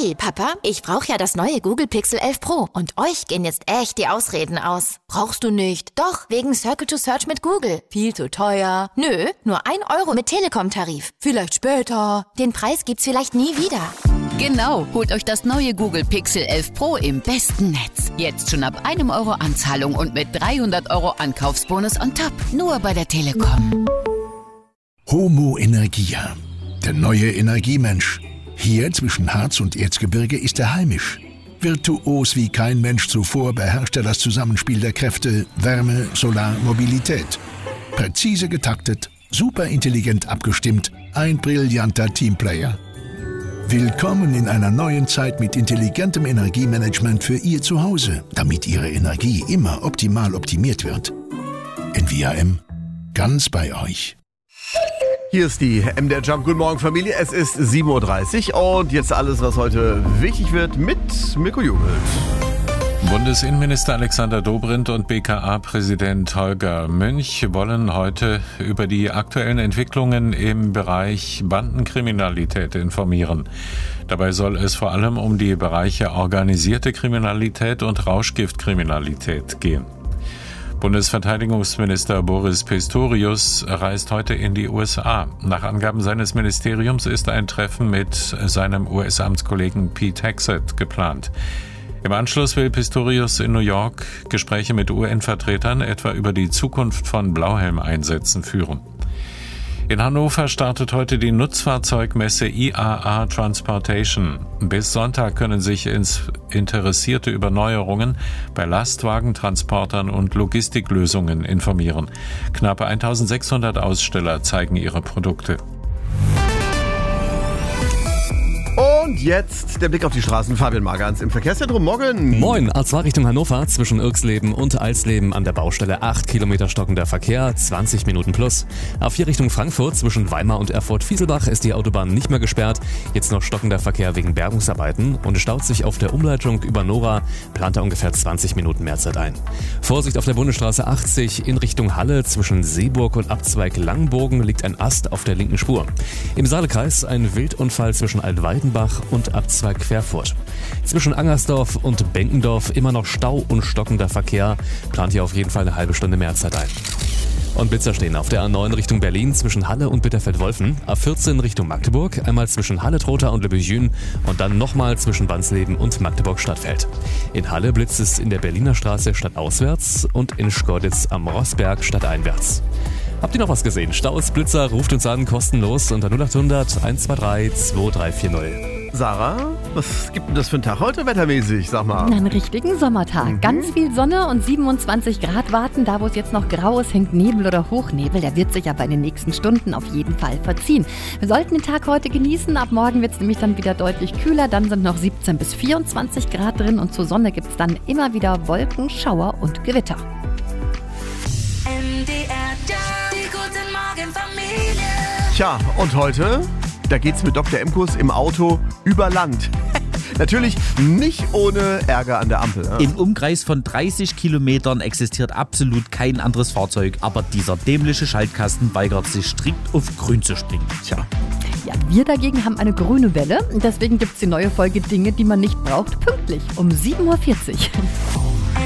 Hey Papa, ich brauche ja das neue Google Pixel 11 Pro und euch gehen jetzt echt die Ausreden aus. Brauchst du nicht? Doch, wegen Circle to Search mit Google. Viel zu teuer. Nö, nur 1 Euro mit Telekom-Tarif. Vielleicht später. Den Preis gibt's vielleicht nie wieder. Genau, holt euch das neue Google Pixel 11 Pro im besten Netz. Jetzt schon ab 1 Euro Anzahlung und mit 300 Euro Ankaufsbonus on top. Nur bei der Telekom. Homo Energia, der neue Energiemensch. Hier zwischen Harz und Erzgebirge ist er heimisch. Virtuos wie kein Mensch zuvor beherrscht er das Zusammenspiel der Kräfte Wärme, Solar, Mobilität. Präzise getaktet, superintelligent abgestimmt, ein brillanter Teamplayer. Willkommen in einer neuen Zeit mit intelligentem Energiemanagement für Ihr Zuhause, damit Ihre Energie immer optimal optimiert wird. NVIM, ganz bei euch. Hier ist die MDR Jump. Guten Morgen, Familie. Es ist 7.30 Uhr und jetzt alles, was heute wichtig wird mit Mirko Jubelt. Bundesinnenminister Alexander Dobrindt und BKA-Präsident Holger Münch wollen heute über die aktuellen Entwicklungen im Bereich Bandenkriminalität informieren. Dabei soll es vor allem um die Bereiche organisierte Kriminalität und Rauschgiftkriminalität gehen. Bundesverteidigungsminister Boris Pistorius reist heute in die USA. Nach Angaben seines Ministeriums ist ein Treffen mit seinem US-Amtskollegen Pete Hegseth geplant. Im Anschluss will Pistorius in New York Gespräche mit UN-Vertretern etwa über die Zukunft von Blauhelmeinsätzen führen. In Hannover startet heute die Nutzfahrzeugmesse IAA Transportation. Bis Sonntag können sich Interessierte über Neuerungen bei Lastwagen, Transportern und Logistiklösungen informieren. Knapp 1600 Aussteller zeigen ihre Produkte. Und jetzt der Blick auf die Straßen. Fabian Margans im Verkehrszentrum. Morgen. Moin, A2 Richtung Hannover, zwischen Irksleben und Eisleben an der Baustelle 8 Kilometer stockender Verkehr, 20 Minuten plus. A4 Richtung Frankfurt, zwischen Weimar und Erfurt-Fieselbach ist die Autobahn nicht mehr gesperrt. Jetzt noch stockender Verkehr wegen Bergungsarbeiten und es staut sich auf der Umleitung über Nora, plant da ungefähr 20 Minuten Mehrzeit ein. Vorsicht auf der Bundesstraße 80 in Richtung Halle, zwischen Seeburg und Abzweig Langenbogen liegt ein Ast auf der linken Spur. Im Saalekreis ein Wildunfall zwischen Altwaldenbach und Abzweig Querfurt. Zwischen Angersdorf und Benkendorf immer noch Stau und stockender Verkehr. Plant hier auf jeden Fall eine halbe Stunde Mehrzeit ein. Und Blitzer stehen auf der A9 Richtung Berlin zwischen Halle und Bitterfeld-Wolfen, A14 Richtung Magdeburg, einmal zwischen Halle-Trotha und Le Bugün und dann nochmal zwischen Wansleben und Magdeburg-Stadtfeld. In Halle blitzt es in der Berliner Straße stadtauswärts und in Schkoditz am Rossberg stadteinwärts. Habt ihr noch was gesehen? Staus, Blitzer, ruft uns an, kostenlos unter 0800 123 2340. Sarah, was gibt denn das für ein Tag heute wettermäßig, sag mal? Einen richtigen Sommertag. Ganz viel Sonne und 27 Grad warten. Da, wo es jetzt noch grau ist, hängt Nebel oder Hochnebel. Der wird sich aber in den nächsten Stunden auf jeden Fall verziehen. Wir sollten den Tag heute genießen. Ab morgen wird es nämlich dann wieder deutlich kühler. Dann sind noch 17 bis 24 Grad drin und zur Sonne gibt es dann immer wieder Wolken, Schauer und Gewitter. Tja, und heute, da geht's mit Dr. Emkus im Auto über Land. Natürlich nicht ohne Ärger an der Ampel. Ja. Im Umkreis von 30 Kilometern existiert absolut kein anderes Fahrzeug, aber dieser dämliche Schaltkasten weigert sich strikt auf grün zu springen. Tja. Ja, wir dagegen haben eine grüne Welle. Deswegen gibt es die neue Folge Dinge, die man nicht braucht, pünktlich um 7.40 Uhr.